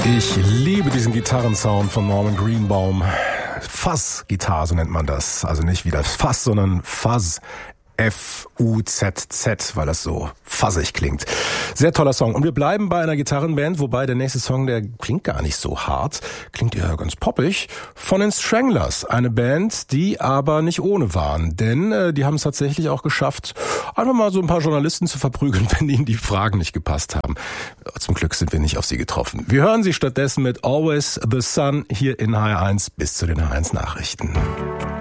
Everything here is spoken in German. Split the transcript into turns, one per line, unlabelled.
Ich liebe diesen Gitarrensound von Norman Greenbaum. Fuzz-Gitarre, so nennt man das. Also nicht wie das Fass, sondern Fuzz. F-U-Z-Z, weil das so fuzzig klingt. Sehr toller Song. Und wir bleiben bei einer Gitarrenband, wobei der nächste Song, der klingt gar nicht so hart, klingt eher ganz poppig, von den Stranglers. Eine Band, die aber nicht ohne waren, denn die haben es tatsächlich auch geschafft, einfach mal so ein paar Journalisten zu verprügeln, wenn ihnen die Fragen nicht gepasst haben. Zum Glück sind wir nicht auf sie getroffen. Wir hören sie stattdessen mit Always the Sun hier in HR1 bis zu den HR1 Nachrichten.